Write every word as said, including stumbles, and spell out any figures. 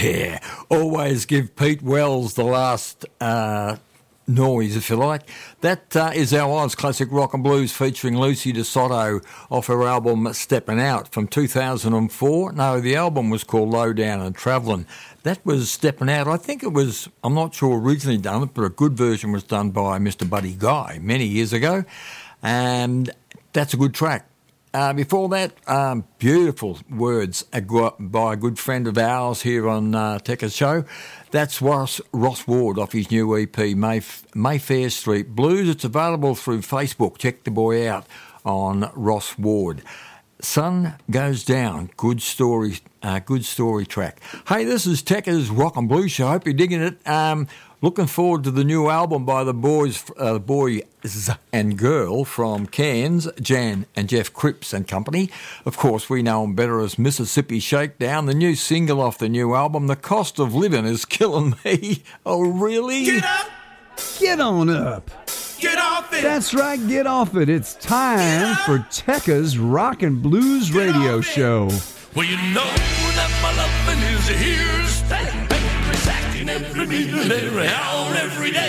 Yeah, always give Pete Wells the last uh, noise, if you like. That uh, is our Oz Classic Rock and Blues featuring Lucy DeSoto off her album Steppin' Out from two thousand four. No, the album was called Low Down and Travellin'. That was Steppin' Out. I think it was, I'm not sure originally done it, but a good version was done by Mister Buddy Guy many years ago. And that's a good track. Uh, before that, um, beautiful words by a good friend of ours here on uh, Tekka's show. That's Ross, Ross Ward off his new E P, Mayf- Mayfair Street Blues. It's available through Facebook. Check the boy out on Ross Ward. Sun Goes Down, good story, uh, good story track. Hey, this is Tekka's Rock and Blues Show. Hope you're digging it. Um, looking forward to the new album by the boys, uh, boys and girl from Cairns, Jan and Jeff Cripps and company. Of course, we know them better as Mississippi Shakedown, the new single off the new album. The cost of living is killing me. Oh, really? Get up! Get on up! Get off it! That's right, get off it. It's time for Tekka's Rock and Blues Get Radio off it. Show. Well, you know that my loving is here, staying, exacting every minute, every hour, every day.